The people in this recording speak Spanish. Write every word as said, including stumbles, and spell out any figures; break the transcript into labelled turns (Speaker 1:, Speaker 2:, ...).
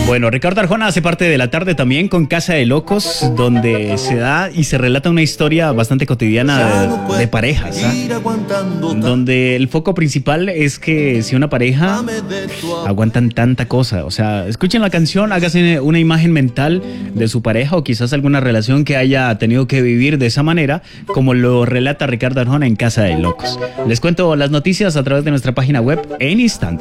Speaker 1: Bueno, Ricardo Arjona hace parte de La Tarde también con Casa de Locos, donde se da y se relata una historia bastante cotidiana de, de parejas, ¿eh? Donde el foco principal es que si una pareja aguantan tanta cosa, o sea, escuchen la canción, háganse una imagen mental de su pareja o quizás alguna relación que haya tenido que vivir de esa manera, como lo relata Ricardo Arjona en Casa de Locos. Les cuento las noticias a través de nuestra página web en instantes.